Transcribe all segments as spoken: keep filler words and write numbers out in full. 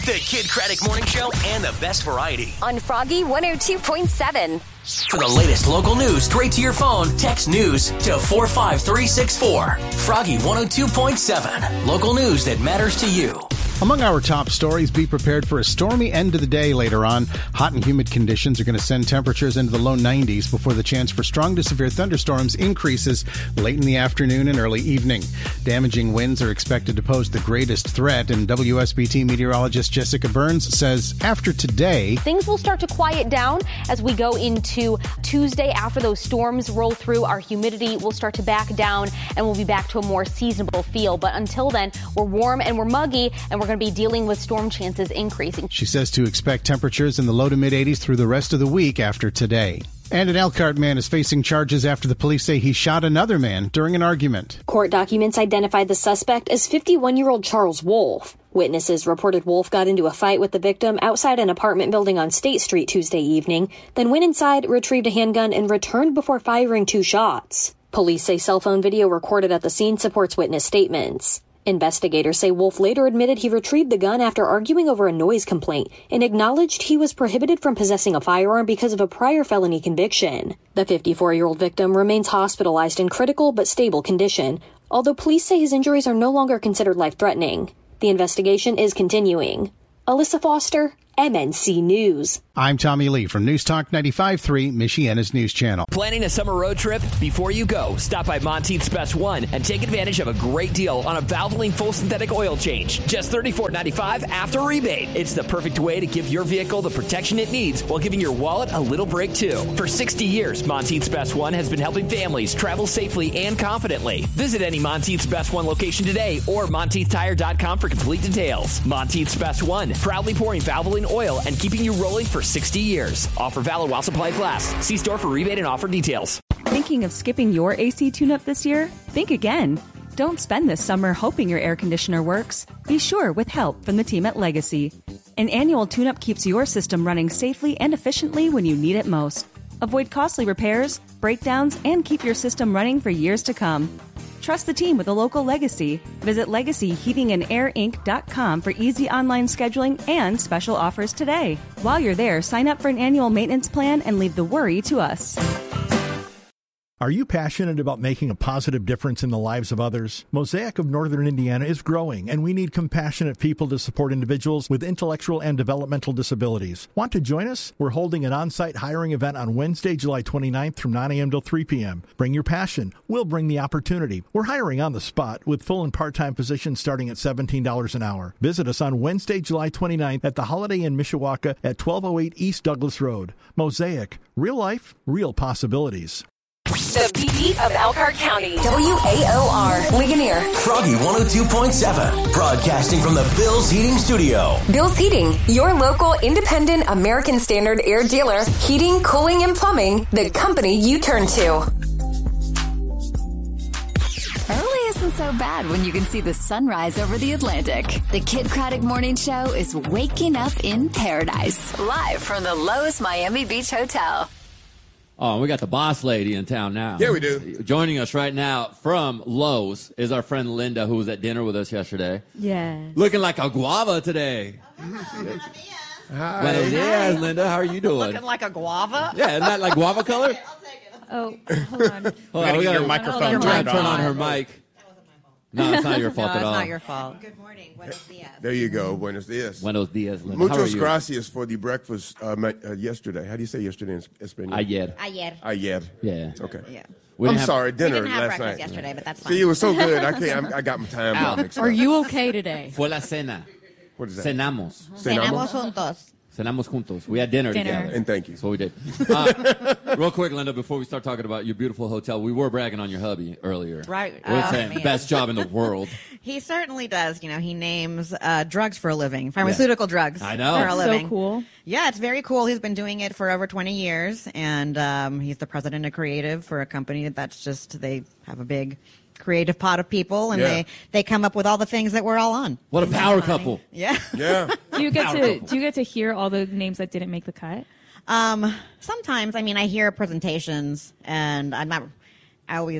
The Kid Craddock Morning Show and the best variety. On Froggy one oh two point seven. For the latest local news straight to your phone, text news to four five three six four. Froggy one oh two point seven. Local news that matters to you. Among our top stories, be prepared for a stormy end of the day later on. Hot and humid conditions are going to send temperatures into the low nineties before the chance for strong to severe thunderstorms increases late in the afternoon and early evening. Damaging winds are expected to pose the greatest threat, and W S B T meteorologist Jessica Burns says after today, things will start to quiet down as we go into Tuesday. After those storms roll through, our humidity will start to back down and we'll be back to a more seasonable feel. But until then, we're warm and we're muggy, and we're going to be dealing with storm chances increasing. She says to expect temperatures in the low to mid eighties through the rest of the week after today. And an Elkhart man is facing charges after the police say he shot another man during an argument. Court documents identified the suspect as fifty-one-year-old Charles Wolf. Witnesses reported Wolf got into a fight with the victim outside an apartment building on State Street Tuesday evening, then went inside, retrieved a handgun, and returned before firing two shots. Police say cell phone video recorded at the scene supports witness statements. Investigators say Wolf later admitted he retrieved the gun after arguing over a noise complaint and acknowledged he was prohibited from possessing a firearm because of a prior felony conviction. The fifty-four-year-old victim remains hospitalized in critical but stable condition, although police say his injuries are no longer considered life-threatening. The investigation is continuing. Alyssa Foster, M N C News. I'm Tommy Lee from News Talk ninety-five point three, Michiana's news channel. Planning a summer road trip? Before you go, stop by Monteith's Best One and take advantage of a great deal on a Valvoline full synthetic oil change. Just thirty-four ninety-five after rebate. It's the perfect way to give your vehicle the protection it needs while giving your wallet a little break, too. For sixty years, Monteith's Best One has been helping families travel safely and confidently. Visit any Monteith's Best One location today or Monteith Tire dot com for complete details. Monteith's Best One, proudly pouring Valvoline oil and keeping you rolling for sixty years. Offer valid while supplies last. See store for rebate and offer details. Thinking of skipping your A C tune-up this year? Think again. Don't spend this summer hoping your air conditioner works. Be sure with help from the team at Legacy. An annual tune-up keeps your system running safely and efficiently when you need it most. Avoid costly repairs, breakdowns, and keep your system running for years to come. Trust the team with a local Legacy. Visit legacy heating and air inc dot com for easy online scheduling and special offers today. While you're there, sign up for an annual maintenance plan and leave the worry to us. Are you passionate about making a positive difference in the lives of others? Mosaic of Northern Indiana is growing, and we need compassionate people to support individuals with intellectual and developmental disabilities. Want to join us? We're holding an on-site hiring event on Wednesday, July twenty-ninth from nine a.m. till three p.m. Bring your passion. We'll bring the opportunity. We're hiring on the spot with full and part-time positions starting at seventeen dollars an hour. Visit us on Wednesday, July twenty-ninth at the Holiday Inn Mishawaka at twelve oh eight East Douglas Road. Mosaic. Real life, real possibilities. The beat of Elkhart County. W A O R. Ligonier. Froggy one oh two point seven. Broadcasting from the Bill's Heating Studio. Bill's Heating, your local independent American Standard air dealer. Heating, cooling, and plumbing. The company you turn to. Early isn't so bad when you can see the sunrise over the Atlantic. The Kid Craddock Morning Show is waking up in paradise. Live from the Lowe's Miami Beach Hotel. Oh, we got the boss lady in town now. Yeah, we do. Joining us right now from Lowe's is our friend Linda, who was at dinner with us yesterday. Yeah. Looking like a guava today. Hi. Buenos dias, Linda. How are you doing? Looking like a guava? Yeah, isn't that like guava color? Okay, I'll take it. Oh, hold on. Hold we on, gotta we get got your microphone to turned turn on. on her mic. No, it's not your fault no, at all. it's not your fault. Good morning. Buenos dias. There you go. Buenos dias. Buenos dias, Linda. How are Muchos you? gracias for the breakfast uh, ma- uh, yesterday. How do you say yesterday in Espanol? Ayer. Ayer. Ayer. Yeah. Okay. Yeah. We I'm didn't have- sorry, We dinner didn't have last breakfast night. yesterday, but that's fine. See, it was so good. I can't. I'm, I got my time Ow. all mixed Are up. you okay today? Fue la cena. What is that? Cenamos. Cenamos juntos. Cenamos juntos. We had dinner, Dinner. together. And thank you. That's what we did. Uh, real quick, Linda, before we start talking about your beautiful hotel, we were bragging on your hubby earlier. Right. We were Oh, saying man. best job in the world. He certainly does. You know, he names uh, drugs for a living, pharmaceutical drugs I know. for a So living. cool. Yeah, it's very cool. He's been doing it for over twenty years, and um, he's the president of creative for a company that's just, they have a big creative pot of people, and Yeah. they, they come up with all the things that we're all on. What a power couple. Yeah. Yeah. Do you get Power to couple. do you get to hear all the names that didn't make the cut? Um, sometimes, I mean, I hear presentations, and I'm not, I always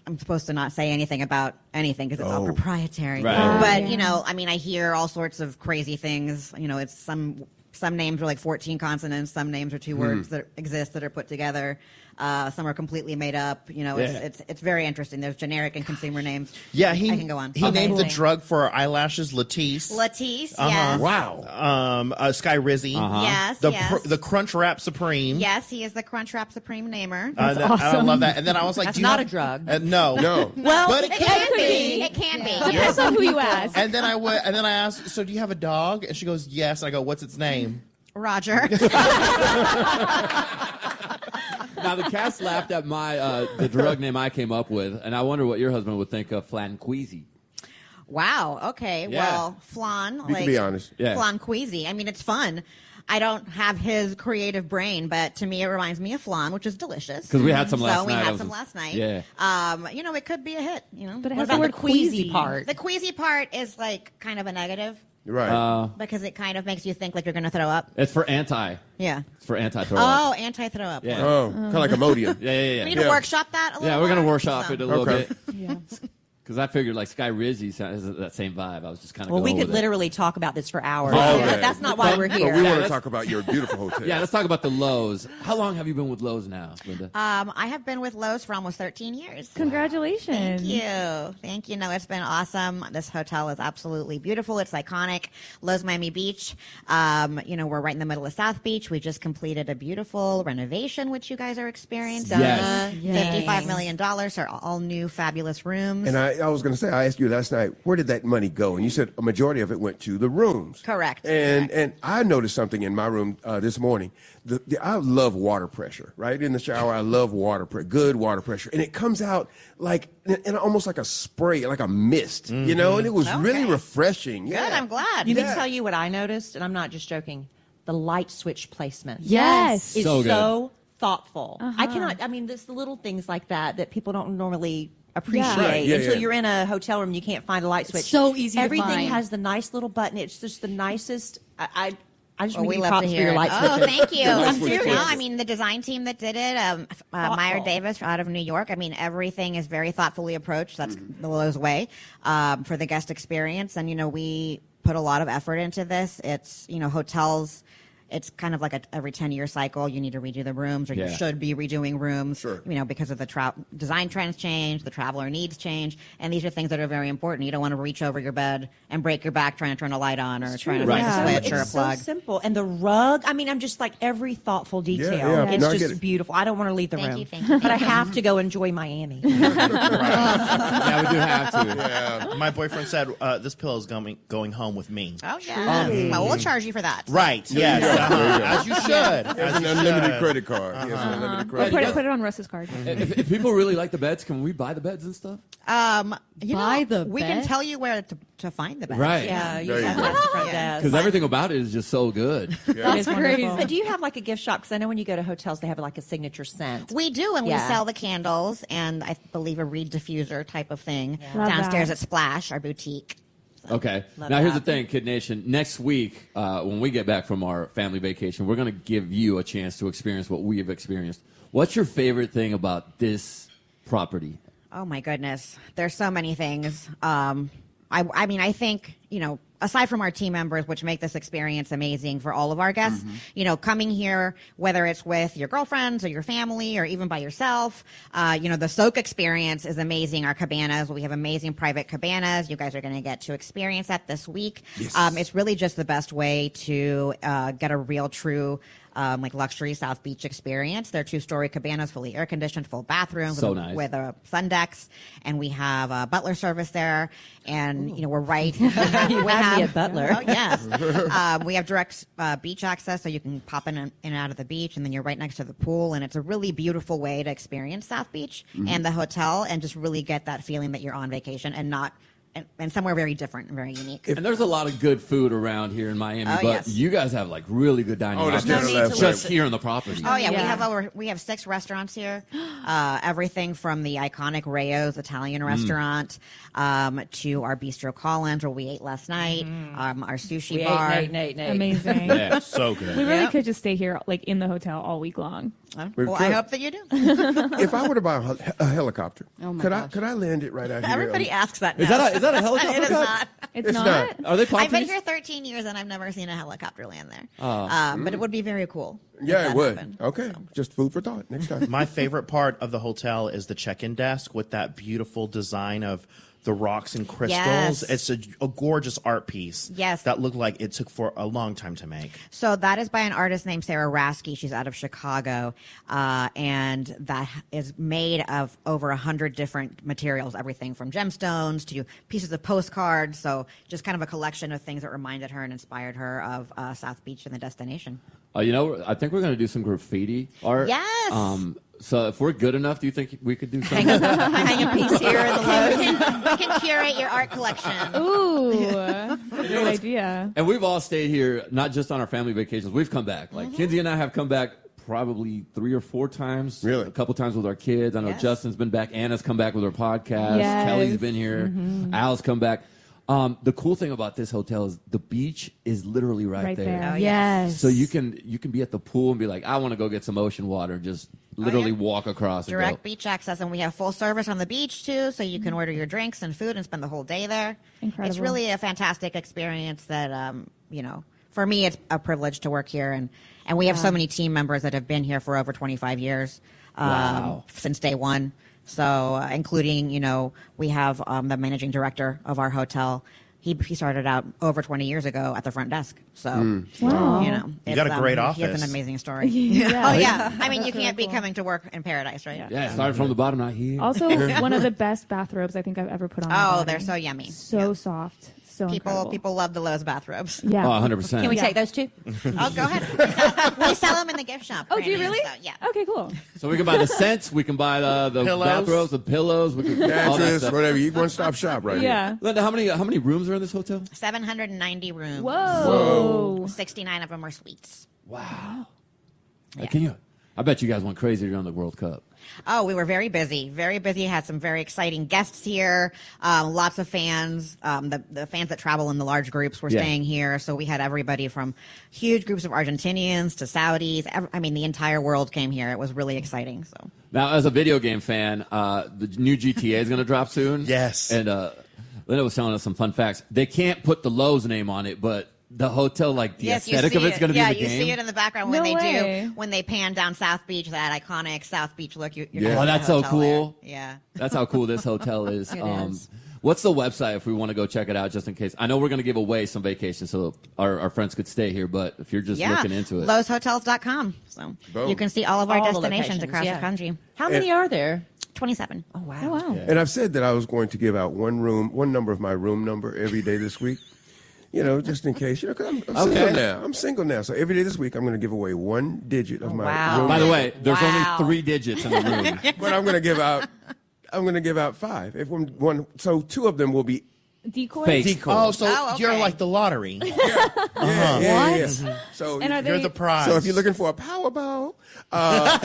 I'm supposed to not say anything about anything because it's all Oh. proprietary. Right. But, Yeah. you know, I mean, I hear all sorts of crazy things. You know, it's some some names are like fourteen consonants. Some names are two words that exist that are put together. Uh, some are completely made up. You know, it's, Yeah. it's it's very interesting. There's generic and consumer names. Yeah, he I can go on. he named the Amazing. drug for our eyelashes Latisse. Latisse, Uh-huh. yes. Wow. Um, uh, Sky Rizzy. Uh-huh. Yes, The yes. pr- the Crunch Wrap Supreme. Yes, he is the Crunchwrap Supreme namer. Uh, that- I love that. And then I was like, That's do you not have- a drug. Uh, no, No. Well, but it it can can be. It can be. Depends on who you ask. And then I went, and then I asked, so do you have a dog? And she goes, yes. And I go, what's its name? Roger. Now the cast laughed at my uh, the drug name I came up with, and I wonder what your husband would think of Flanqueezy. Wow. Okay. Yeah. Well, flan. You like, can be honest. Yeah. Flan queasy. I mean, it's fun. I don't have his creative brain, but to me, it reminds me of flan, which is delicious. 'Cause we had some last so we night. I had was some just- last night. yeah. Um, you know, it could be a hit. You know, But it What has the about word the queasy queasy part? the queasy part is like kind of a negative Right. Uh, because it kind of makes you think like you're going to throw up. it's for anti. Yeah. It's for anti throw. Oh, anti-throw up. Yeah. oh, kind of like Imodium. Yeah, yeah, yeah. We need Yeah. to workshop that a little Yeah, we're gonna more, workshop so. it a little Okay. bit. Yeah. Because I figured like Sky Rizzy has that same vibe. I was just kind of Well, we going could with it. literally talk about this for hours. Oh, But okay. that's not why we're But here. we want to let's- talk about your beautiful hotel. Yeah, let's talk about the Lowe's. How long have you been with Lowe's now, Linda? Um, I have been with Lowe's for almost thirteen years. Congratulations. Thank you. Thank you. No, it's been awesome. This hotel is absolutely beautiful. It's iconic. Lowe's Miami Beach. Um, you know, we're right in the middle of South Beach. We just completed a beautiful renovation, which you guys are experiencing. Yes. Yes. fifty-five million dollars for all new fabulous rooms. And I, I was going to say, I asked you last night, where did that money go? And you said a majority of it went to the rooms. Correct. And Correct. and I noticed something in my room uh, this morning. The, the, I love water pressure, right? In the shower, I love water pressure, good water pressure. And it comes out like, in, in almost like a spray, like a mist, you know? And it was really Okay. refreshing. Good. Yeah. I'm glad. You Yeah. can tell you what I noticed, and I'm not just joking. The light switch placement. Yes. is So so, good. thoughtful. Uh-huh. I cannot. I mean, this the little things like that that people don't normally appreciate Right, yeah, until yeah. you're in a hotel room. You can't find a light switch. so easy to Everything find. has the nice little button. It's just the nicest. I. I I just Well, want we to give you love props to for hear your it. light Oh, switches. thank you. The light I'm switch serious. places. No, I mean the design team that did it, um, uh, Meyer Thoughtful. Davis out of New York. I mean everything is very thoughtfully approached. That's the Lowe's way um, for the guest experience, and you know we put a lot of effort into this. It's you know hotels. It's kind of like a every ten year cycle. You need to redo the rooms, or Yeah. you should be redoing rooms. Sure. You know because of the tra- design trends change, the traveler needs change, and these are things that are very important. You don't want to reach over your bed and break your back trying to turn a light on or trying to Right. find a So switch or a it's plug. so simple, and the rug. I mean, I'm just like every thoughtful detail. yeah. It's No, I get just it. beautiful. I don't want to leave the Thank room, you, thank you, but I thank you. have to go enjoy Miami. Yeah, we do have to. Yeah. My boyfriend said uh, this pillow is going going home with me. Oh yeah. Well, we'll charge you for that. Right. Yes. There you go. uh-huh. There you go. As you should. It's As an you unlimited should. credit card. Yes, an unlimited Put credit it, card. put it on Russ's card. if, if people really like the beds, can we buy the beds and stuff? Um, you Buy know, the we can bed? tell you where to, to find the bed. Right. Yeah, you There you have go. to ask the front Yeah. desk. Because everything about it is just so good. That's crazy. But do you have like a gift shop? Because I know when you go to hotels, they have like a signature scent. We do, and Yeah. we sell the candles and I believe a reed diffuser type of thing Love downstairs that. at Splash, our boutique. Okay. Love now, here's the that. thing, Kid Nation. Next week, uh, when we get back from our family vacation, we're going to give you a chance to experience what we have experienced. What's your favorite thing about this property? Oh my goodness, there's so many things. Um, I, I mean, I think you know, aside from our team members, which make this experience amazing for all of our guests, Mm-hmm. you know, coming here, whether it's with your girlfriends or your family or even by yourself, uh, you know, the soak experience is amazing. Our cabanas, we have amazing private cabanas. You guys are going to get to experience that this week. Yes. Um, it's really just the best way to uh, get a real, true. Um, like luxury South Beach experience. They're two-story cabanas, fully air-conditioned, full bathrooms So with, nice. with a sun decks, and we have a butler service there. And you know we're right. we have, You have me a butler. Oh yes, um, we have direct uh, beach access, so you can pop in and, in and out of the beach, and then you're right next to the pool. And it's a really beautiful way to experience South Beach Mm-hmm. and the hotel, and just really get that feeling that you're on vacation and not and, and somewhere very different and very unique. And there's a lot of good food around here in Miami, Oh, but yes. you guys have like really good dining Oh, there's options no need to just live. here on the property. Oh yeah, we Yeah. have over we have six restaurants here. Uh, everything from the iconic Rayo's Italian restaurant um, to our Bistro Collins, where we ate last night. Um, our sushi We ate, bar. Nate, Nate, Nate. Amazing. Yeah, so good. We really Yep. could just stay here, like in the hotel all week long. Uh, We well, could. I hope that you do. If I were to buy a, hel- a helicopter, Oh, my could I gosh. could I land it right out here? Everybody asks that. Now. Is that a- is that a helicopter It is cut? not. It's, It's not. not. Are they I've been Pontius? here thirteen years and I've never seen a helicopter land there. Oh. Um, but it would be very cool. if Yeah, that it would. happened. Okay, just food for thought. Next time. My favorite part of the hotel is the check-in desk with that beautiful design of the rocks and crystals. Yes. It's a, a gorgeous art piece. Yes. That looked like it took for a long time to make. So that is by an artist named Sarah Rasky. She's out of Chicago, uh, and that is made of over a hundred different materials, everything from gemstones to pieces of postcards. So just kind of a collection of things that reminded her and inspired her of uh, South Beach and the destination. Uh, you know, I think we're going to do some graffiti art. Yes. Um, so if we're good enough, do you think we could do something? Hang a, hang a piece here in the Lowe's. You can, you can curate your art collection. Ooh, great idea. And we've all stayed here, not just on our family vacations. We've come back. Like, Kinsey and I have come back probably three or four times. Really? A couple times with our kids. I know Yes. Justin's been back. Anna's come back with her podcast. Yes. Kelly's been here. Al's come back. Um, the cool thing about this hotel is the beach is literally right, Right there. Oh, yes. So you can you can be at the pool and be like, I want to go get some ocean water and just literally yeah. walk across and Direct go. beach access, and we have full service on the beach too, so you can order your drinks and food and spend the whole day there. Incredible. It's really a fantastic experience that, um, you know, for me, it's a privilege to work here, and, and we have so many team members that have been here for over twenty-five years, um, Wow. since day one. So, uh, including, you know, we have um, the managing director of our hotel. He, he started out over twenty years ago at the front desk. So, Wow. you know, You it's, got a great um, He has office. an amazing story. Yeah. Oh, yeah. I mean, you can't be coming to work in paradise, right? Yeah. Yeah, started from the bottom, not here. Also, one of the best bathrobes I think I've ever put on. my Oh, body. they're so yummy. So soft. So People incredible. people love the Lowe's bathrobes. Yeah. Oh, one hundred percent. Can we Yeah. take those two? Oh, go ahead. We sell, we sell them in the gift shop. Oh, do you Brandy, really? so, yeah. Okay, cool. So we can buy the scents, we can buy the, the Pillows. bathrobes, the pillows, we can all that Mattress, stuff. whatever. You one stop shop right Yeah. here. Linda, how many how many rooms are in this hotel? seven hundred ninety rooms. Whoa. sixty-nine of them are suites. Wow. Can you? I bet you guys went crazy during the World Cup. Oh, we were very busy. Very busy. Had some very exciting guests here. Um, lots of fans. Um, the, the fans that travel in the large groups were Yeah. staying here. So we had everybody from huge groups of Argentinians to Saudis. Ev- I mean, the entire world came here. It was really exciting. So Now, as a video game fan, uh, the new G T A is going to drop soon. Yes. And uh, Linda was telling us some fun facts. They can't put the Lowe's name on it, but the hotel, like the yes, you aesthetic see of it's it. going to yeah, be in the you game. see it in the background when No they way. do when they pan down South Beach, that iconic South Beach look. You, you're Yeah. gonna Oh, see that's the so hotel there. cool. Yeah. That's how cool this hotel is. It um, is. What's the website if we want to go check it out, just in case? I know we're going to give away some vacations so our, our friends could stay here, but if you're just yeah. looking into it. Lowe's Hotels dot com. So Boom. you can see all of our All the destinations locations, across yeah. the country. How many are there? twenty-seven. Oh, wow. Oh, wow. And I've said that I was going to give out one room, one number of my room number every day this week. You know, just in case. You know, 'cause I'm, I'm Okay. single now. I'm single now, so every day this week I'm going to give away one digit of my Wow. room. By the way, there's Wow. only three digits in the room. But I'm going to give out. I'm going to give out five. If one, one, so two of them will be Decoy? Fake. Decoy. Oh, so Oh, okay. you're like the lottery. yeah, yeah, yeah, yeah. So And are You're they- the prize. So if you're looking for a Powerball, uh,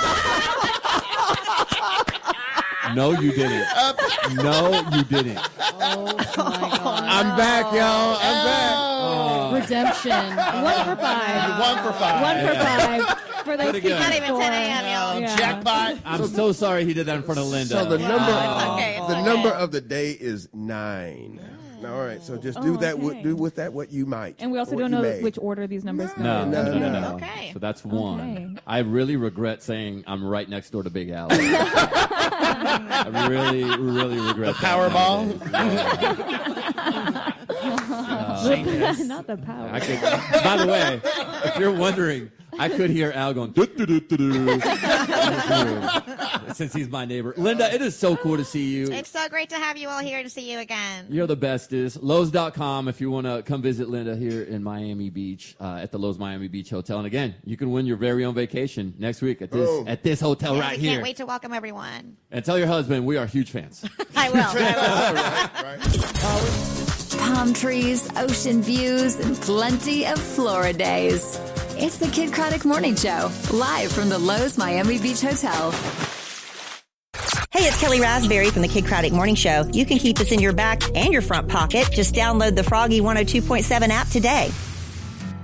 No, you didn't. No, you didn't. Oh, my God. I'm back, y'all. I'm back. Redemption. One for five. One for five. One for five. For the Pretty good. Not even ten a.m. y'all. Yeah. Jackpot. I'm so sorry he did that in front of Linda. So the number, it's okay, it's the okay. number of the day is nine. All right, so just do Oh, that. okay. with Do with that what you might. And we also what don't you know may. which order these numbers go No, in. no, no, no, no, no. no. Okay. So that's one. Okay. I really regret saying I'm right next door to Big Al. I really, really regret that Powerball. nowadays. Not the power. I could, by the way, if you're wondering, I could hear Al going, "Doo, doo, doo, doo, doo." since he's my neighbor. Linda, it is so cool to see you. It's so great to have you all here and to see you again. You're the bestest. Lowe's dot com if you want to come visit Linda here in Miami Beach uh, at the Lowe's Miami Beach Hotel. And again, you can win your very own vacation next week at this Oh. at this hotel Yeah, right we here. Can't wait to welcome everyone. And tell your husband we are huge fans. I will. I will. Palm trees, ocean views, and plenty of Flora days. It's the Kid Craddock Morning Show, live from the Lowe's Miami Beach Hotel. Hey, it's Kelly Raspberry from the Kid Craddock Morning Show. You can keep us in your back and your front pocket. Just download the Froggy one oh two point seven app today.